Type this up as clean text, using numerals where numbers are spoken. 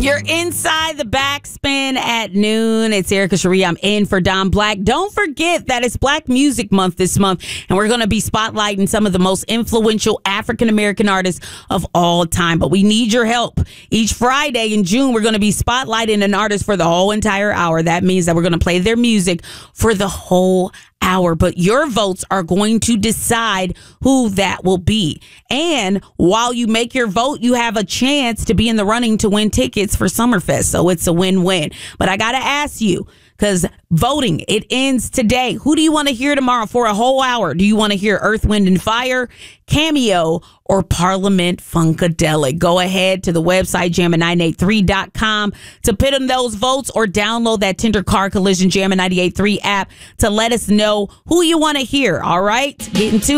You're inside the backspin at noon. It's Erica Cherie. I'm in for Don Black. Don't forget that it's Black Music Month this month, and we're going to be spotlighting some of the most influential African-American artists of all time. But we need your help. Each Friday in June, we're going to be spotlighting an artist for the whole entire hour. That means that we're going to play their music for the whole hour, but your votes are going to decide who that will be. And while you make your vote, you have a chance to be in the running to win tickets for Summerfest. So it's a win-win. But I got to ask you, because voting, it ends today. Who do you want to hear tomorrow for a whole hour? Do you want to hear Earth, Wind, and Fire, Cameo, or Parliament Funkadelic? Go ahead to the website, jammin983.com, to put in those votes, or download that Tender Car Collision Jammin 98.3 app to let us know who you want to hear. All right? Getting to